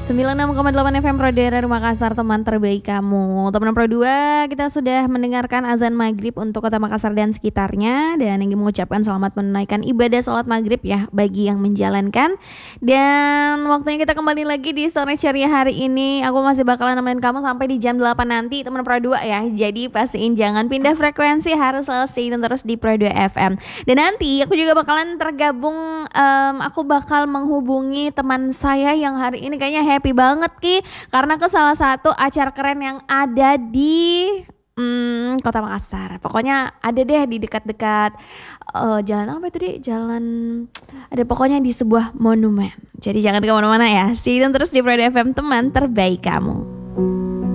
96,8 FM Pro Daerah Makassar, teman terbaik kamu. Teman Pro 2, kita sudah mendengarkan azan maghrib untuk kota Makassar dan sekitarnya. Dan ingin mengucapkan selamat menunaikan ibadah sholat maghrib ya bagi yang menjalankan. Dan waktunya kita kembali lagi di sore ceria hari ini. Aku masih bakalan nemenin kamu sampai di jam 8 nanti, teman Pro 2 ya. Jadi pastiin jangan pindah frekuensi, harus selalu stay terus di Pro 2 FM. Dan nanti aku juga bakalan tergabung, aku bakal menghubungi teman saya yang hari ini kayaknya happy banget Ki, karena ke salah satu acara keren yang ada di kota Makassar. Pokoknya ada deh di dekat-dekat jalan apa tadi? Jalan ada pokoknya di sebuah monumen. Jadi jangan kemana-mana ya. See you terus di Pro FM, teman terbaik kamu.